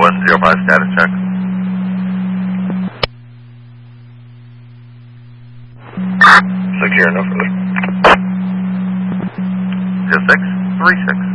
0705 status check. 6 here, no further. 0636.